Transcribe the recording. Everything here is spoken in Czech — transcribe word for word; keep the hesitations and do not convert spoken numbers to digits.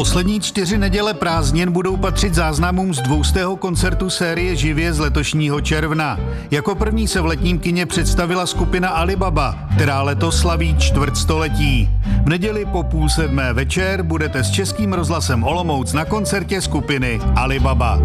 Poslední čtyři neděle prázdnin budou patřit záznamům z dvoustého koncertu série Živě z letošního června. Jako první se v letním kině představila skupina Alibaba, která letos slaví čtvrtstoletí. V neděli po půl sedmé večer budete s Českým rozhlasem Olomouc na koncertě skupiny Alibaba.